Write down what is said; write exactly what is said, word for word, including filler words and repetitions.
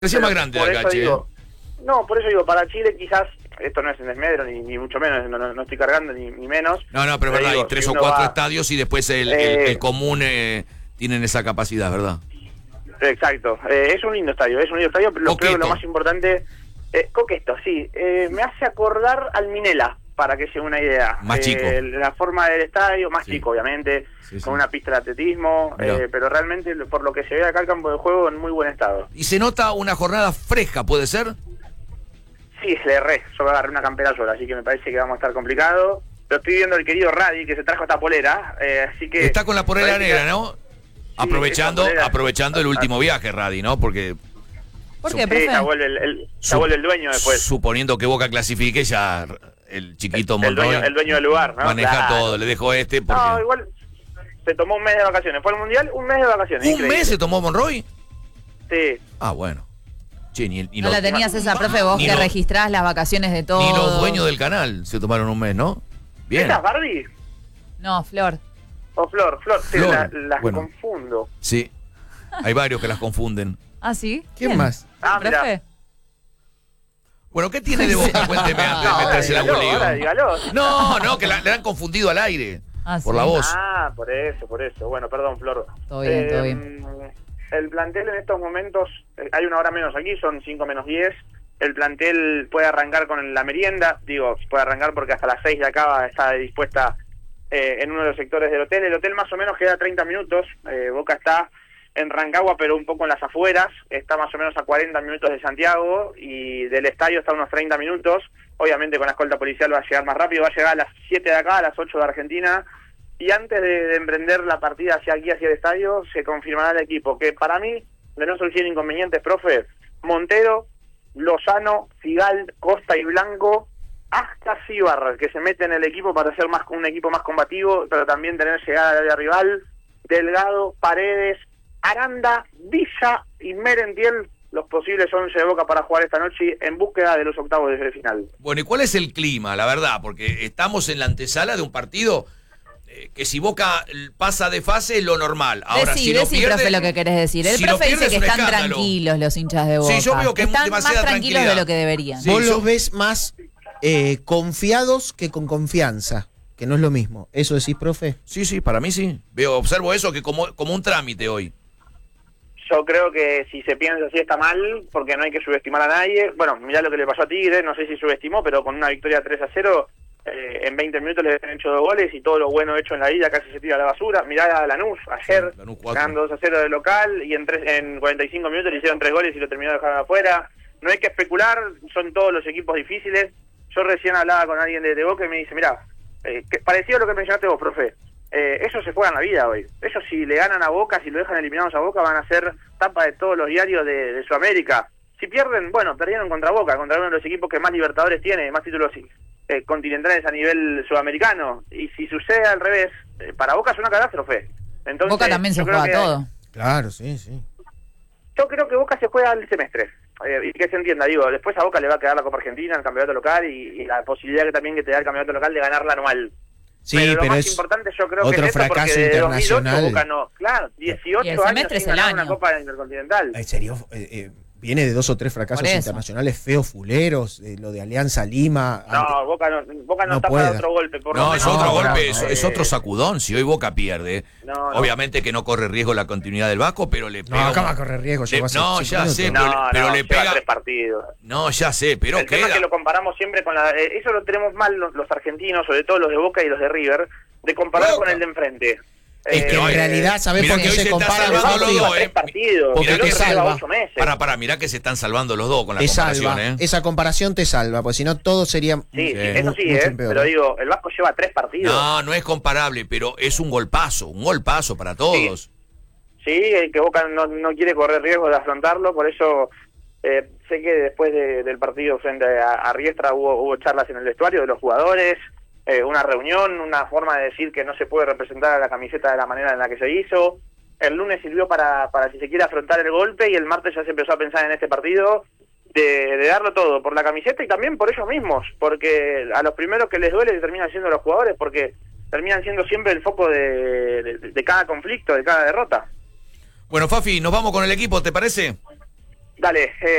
Parecía más grande por el eso Gache. digo, no, por eso digo, para Chile quizás, esto no es en desmedro, ni, ni mucho menos, no, no, no estoy cargando, ni, ni menos. No, no, pero es verdad, digo, hay tres si o uno cuatro va, estadios y después el, eh, el, el común eh, tienen esa capacidad, ¿verdad? Exacto, eh, es un lindo estadio, es un lindo estadio, pero creo que lo más importante, eh, coqueto, sí, eh, me hace acordar al Minela, para que se dé una idea. Más eh, chico. La forma del estadio, más Sí. chico obviamente, Sí, sí. con una pista de atletismo, eh, pero realmente por lo que se ve acá el campo de juego en muy buen estado. Y se nota una jornada fresca, ¿puede ser? Sí, le erré, yo agarré una campera sola, así que me parece que vamos a estar complicado. Lo estoy viendo el querido Radi, que se trajo esta polera, eh, así que... Está con la polera parece negra, que- ¿no? Sí, aprovechando esa polera- aprovechando el último viaje, Radi, ¿no? Porque ¿Por qué, Sí, profe? ya vuelve el, el- ya Sup- vuelve el dueño después. suponiendo que Boca clasifique, ya el chiquito el, el Monroy dueño, el dueño del lugar, ¿no? maneja Claro. todo. Le dejo este porque... No, igual se tomó un mes de vacaciones. Fue al Mundial, un mes de vacaciones. ¿Un increíble. mes se tomó Monroy? Sí. Ah, bueno. Che, ni, ni No los, la tenías esa, profe, vos Ni que lo- registrás las vacaciones de todos. ni los dueños del canal se tomaron un mes, ¿no? Bien. ¿Esa es Barbie? No, Flor. ¿O Flor? Flor, sí, Flor, la- las bueno. confundo. Sí. Hay varios que las confunden. ¿Ah, sí? ¿Quién más? Ah, mirá. ¿Profe? Bueno, ¿qué tiene de Boca? Cuénteme antes de No, ahora meterse en dígalo, algún ahora lío. dígalo. No, no, que la- le han confundido al aire. Ah, por sí. la voz. Ah, por eso, por eso. Bueno, perdón, Flor. Todo bien, todo bien. El plantel en estos momentos, eh, hay una hora menos aquí, son cinco menos diez. El plantel puede arrancar con la merienda, digo, puede arrancar porque hasta las seis de acá está dispuesta eh, en uno de los sectores del hotel. El hotel más o menos queda treinta minutos, eh, Boca está en Rancagua, pero un poco en las afueras, está más o menos a cuarenta minutos de Santiago y del estadio está a unos treinta minutos. Obviamente con la escolta policial va a llegar más rápido, va a llegar a las siete de acá, a las ocho de Argentina. Y antes de, de emprender la partida hacia aquí, hacia el estadio, se confirmará el equipo, que para mí, de no surgir inconvenientes, profe, Montero, Lozano, Figal, Costa y Blanco, hasta Cibar, que se mete en el equipo para ser más un equipo más combativo, pero también tener llegada al área rival, Delgado, Paredes, Aranda, Villa y Merentiel, los posibles once de Boca para jugar esta noche en búsqueda de los octavos de final. Bueno, ¿y cuál es el clima, la verdad? Porque estamos en la antesala de un partido eh, que si Boca pasa de fase es lo normal. Ahora, decí, si lo decí, pierde, profe, lo que querés decir. El si lo profe pierde dice que es un están escándalo. tranquilos los hinchas de Boca. Sí, yo veo que es están más demasiada tranquilos tranquilidad. de lo que deberían. Sí, Vos yo- los ves más eh, confiados que con confianza, que no es lo mismo. ¿Eso decís, profe? Sí, sí, para mí sí. Veo, observo eso que como, como un trámite hoy. Yo creo que si se piensa así está mal, porque no hay que subestimar a nadie. Bueno, mirá lo que le pasó a Tigre, no sé si subestimó, pero con una victoria tres a cero, eh, en veinte minutos le han hecho dos goles y todo lo bueno hecho en la ida casi se tira a la basura. Mirá a Lanús, ayer, Sí, Lanús cuatro. ganando dos a cero de local, y en, tres, en cuarenta y cinco minutos le hicieron tres goles y lo terminó dejando afuera. No hay que especular, son todos los equipos difíciles. Yo recién hablaba con alguien de, de Boca y me dice, mirá, eh, que, parecido a lo que mencionaste vos, profe, eh, eso se juega en la vida hoy. Eso si le ganan a Boca, si lo dejan eliminados a Boca, van a ser tapa de todos los diarios de, de Sudamérica. Si pierden, bueno, perdieron contra Boca, contra uno de los equipos que más Libertadores tiene, más títulos eh, continentales a nivel sudamericano. Y si sucede al revés, eh, para Boca es una catástrofe. Entonces, Boca también se yo creo juega que- todo. Claro, sí, sí. Yo creo que Boca se juega al semestre. Eh, y que se entienda, digo, después a Boca le va a quedar la Copa Argentina, el campeonato local y, y la posibilidad que también que te da el campeonato local de ganar la anual. Sí, pero, pero, lo más es importante yo creo que otro es eso, porque fracaso de dos mil ocho internacional. Boca no, claro, dieciocho Y el años semestre sin es el ganar una año. Copa Intercontinental. En serio, eh, eh, viene de dos o tres fracasos Por eso. internacionales feos, fuleros, eh, lo de Alianza Lima. ante- No, Boca no, Boca no, No está puede. para otro golpe. Por lo No, es menos otro no, golpe, no, es, no, es eh, otro sacudón. Si hoy Boca pierde, No, no. obviamente que no corre riesgo la continuidad del Vasco, pero le No, pega. acá va a correr riesgo. Le- llegó hace no, cinco ya minutos. sé, No, pero, pero no, le lleva pega. tres partidos. No, ya sé, pero El tema queda. es que lo comparamos siempre con la... eh, eso lo tenemos mal los, los argentinos, sobre todo los de Boca y los de River, de comparar Boca. con el de enfrente. Es que Eh, en realidad, ¿sabés mirá por que qué hoy se se está compara el los salvando Vasco los dos? dos, lleva tres eh. partidos, Porque el te otro lleva salva. ocho meses. Para, para, mirá que se están salvando los dos con la Te comparación, salva. ¿eh? Esa comparación te salva, porque si no todo sería Sí, Sí. eso sí, mucho eh, peor. pero digo, el Vasco lleva tres partidos. No, no es comparable, pero es un golpazo, un golpazo para todos. Sí, eh, que Boca no, no quiere correr riesgo de afrontarlo, por eso eh, sé que después de- del partido frente a, a Riestra hubo, hubo charlas en el vestuario de los jugadores, eh, una reunión, una forma de decir que no se puede representar a la camiseta de la manera en la que se hizo. El lunes sirvió para, para si se quiere afrontar el golpe y el martes ya se empezó a pensar en este partido de, de darlo todo por la camiseta y también por ellos mismos, porque a los primeros que les duele terminan siendo los jugadores, porque terminan siendo siempre el foco de, de, de cada conflicto, de cada derrota. Bueno, Fafi, nos vamos con el equipo, ¿te parece? Dale, eh,